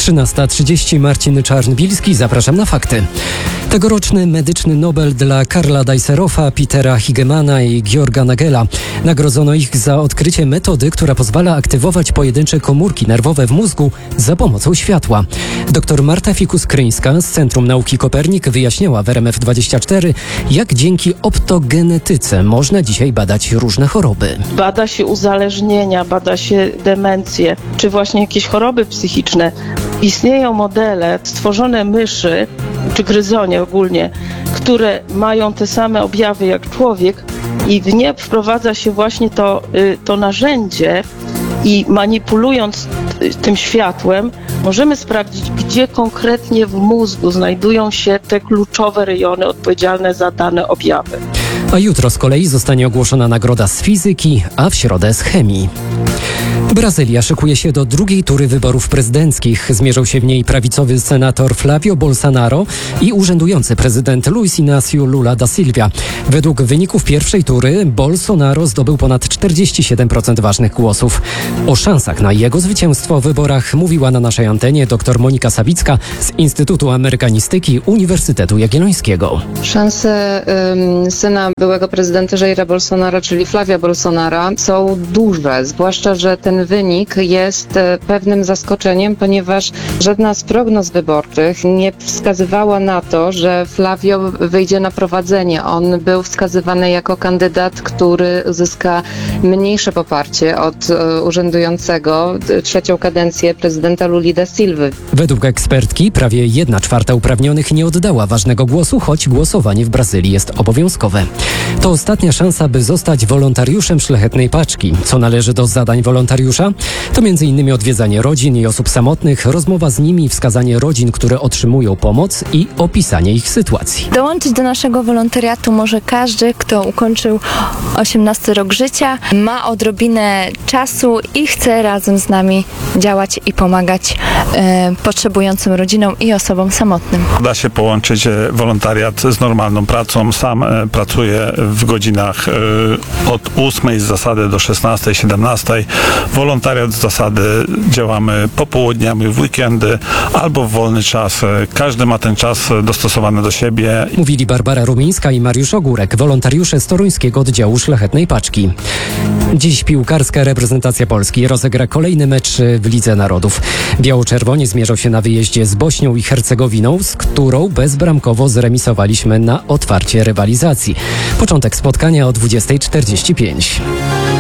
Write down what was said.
13:30. Marcin Czarnbilski. Zapraszam na fakty. Tegoroczny medyczny Nobel dla Karla Dijsselhoffa, Petera Higemana i Georga Nagela. Nagrodzono ich za odkrycie metody, która pozwala aktywować pojedyncze komórki nerwowe w mózgu za pomocą światła. Dr Marta Fikus-Kryńska z Centrum Nauki Kopernik wyjaśniała w RMF24, jak dzięki optogenetyce można dzisiaj badać różne choroby. Bada się uzależnienia, bada się demencję, czy właśnie jakieś choroby psychiczne. Istnieją modele, stworzone myszy, czy gryzonie ogólnie, które mają te same objawy jak człowiek i w nie wprowadza się właśnie to narzędzie i manipulując tym światłem możemy sprawdzić, gdzie konkretnie w mózgu znajdują się te kluczowe rejony odpowiedzialne za dane objawy. A jutro z kolei zostanie ogłoszona nagroda z fizyki, a w środę z chemii. Brazylia szykuje się do drugiej tury wyborów prezydenckich. Zmierzą się w niej prawicowy senator Flávio Bolsonaro i urzędujący prezydent Luiz Inácio Lula da Silva. Według wyników pierwszej tury Bolsonaro zdobył ponad 47% ważnych głosów. O szansach na jego zwycięstwo w wyborach mówiła na naszej antenie dr Monika Sawicka z Instytutu Amerykanistyki Uniwersytetu Jagiellońskiego. Szanse syna byłego prezydenta Jaira Bolsonaro, czyli Flávia Bolsonaro, są duże, zwłaszcza, że ten wynik jest pewnym zaskoczeniem, ponieważ żadna z prognoz wyborczych nie wskazywała na to, że Flávio wyjdzie na prowadzenie. On był wskazywany jako kandydat, który uzyska mniejsze poparcie od urzędującego trzecią kadencję prezydenta Luli da Silvy. Według ekspertki prawie 1/4 uprawnionych nie oddała ważnego głosu, choć głosowanie w Brazylii jest obowiązkowe. To ostatnia szansa, by zostać wolontariuszem Szlachetnej Paczki. Co należy do zadań wolontariusza? To m.in. odwiedzanie rodzin i osób samotnych, rozmowa z nimi, wskazanie rodzin, które otrzymują pomoc i opisanie ich sytuacji. Dołączyć do naszego wolontariatu może każdy, kto ukończył 18 rok życia, ma odrobinę czasu i chce razem z nami działać i pomagać potrzebującym rodzinom i osobom samotnym. Da się połączyć wolontariat z normalną pracą. Sam pracuję w godzinach od 8 z zasady do 16, 17. Wolontariat z zasady działamy popołudniami, w weekendy albo w wolny czas. Każdy ma ten czas dostosowany do siebie. Mówili Barbara Rumińska i Mariusz Ogórek, wolontariusze z toruńskiego oddziału Szlachetnej Paczki. Dziś piłkarska reprezentacja Polski rozegra kolejny mecz w Lidze Narodów. Biało-czerwoni zmierzą się na wyjeździe z Bośnią i Hercegowiną, z którą bezbramkowo zremisowaliśmy na otwarcie rywalizacji. Początek spotkania o 20:45.